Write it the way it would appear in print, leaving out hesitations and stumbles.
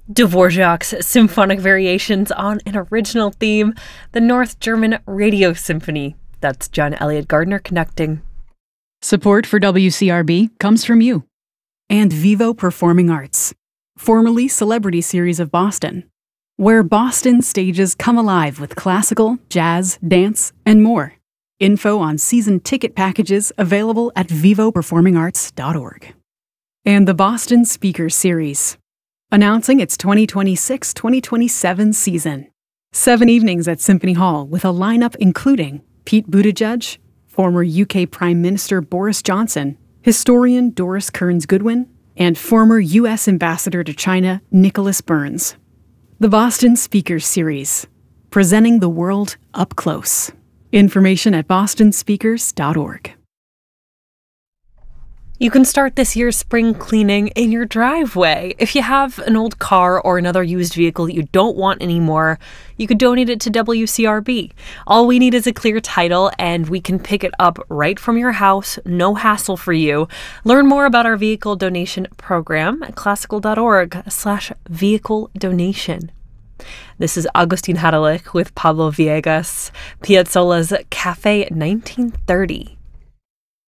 Dvorak's symphonic variations on an original theme, the North German Radio Symphony. That's John Elliott Gardner conducting. Support for WCRB comes from you. And Vivo Performing Arts, formerly Celebrity Series of Boston, where Boston stages come alive with classical, jazz, dance, and more. Info on season ticket packages available at vivoperformingarts.org. And the Boston Speakers Series, announcing its 2026-2027 season. 7 evenings at Symphony Hall with a lineup including Pete Buttigieg, former UK Prime Minister Boris Johnson, historian Doris Kearns Goodwin, and former U.S. Ambassador to China Nicholas Burns. The Boston Speakers Series, presenting the world up close. Information at bostonspeakers.org. You can start this year's spring cleaning in your driveway. If you have an old car or another used vehicle that you don't want anymore, you could donate it to WCRB. All we need is a clear title, and we can pick it up right from your house, no hassle for you. Learn more about our vehicle donation program at classical.org/vehicle donation. This is Agustin Hadelich with Pablo Villegas, Piazzolla's Cafe 1930.